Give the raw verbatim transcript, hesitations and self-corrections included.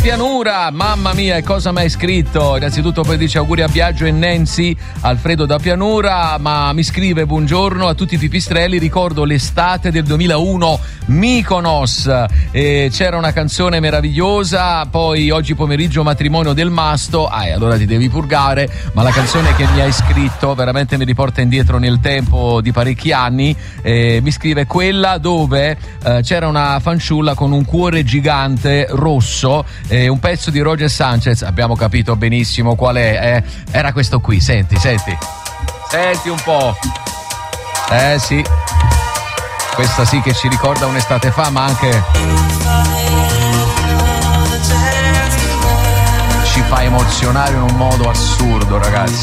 Pianura, mamma mia, e cosa mi hai scritto? Innanzitutto poi dice auguri a Biagio e Nancy, Alfredo da Pianura, ma mi scrive buongiorno a tutti i pipistrelli, ricordo l'estate del duemilauno, Mykonos, e c'era una canzone meravigliosa, poi oggi pomeriggio matrimonio del Masto, ah e allora ti devi purgare, ma la canzone che mi hai scritto veramente mi riporta indietro nel tempo di parecchi anni, eh, mi scrive quella dove eh, c'era una fanciulla con un cuore gigante rosso, eh, un pezzo di Roger Sanchez, abbiamo capito benissimo qual è, eh? Era questo qui, senti, senti, senti un po', eh sì, questa sì che ci ricorda un'estate fa, ma anche ci fa emozionare in un modo assurdo, ragazzi.